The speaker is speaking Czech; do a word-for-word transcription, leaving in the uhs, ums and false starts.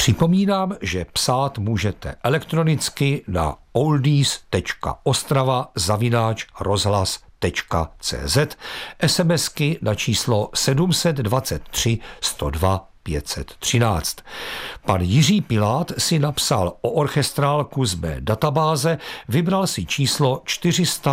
Připomínám, že psát můžete elektronicky na oldies tečka ostrava zavináč rozhlas tečka cé zet, SMSky na číslo sedm set dvacet tři sto dva pět set třináct. Pan Jiří Pilát si napsal o orchestrálku z mé databáze, vybral si číslo čtyři sta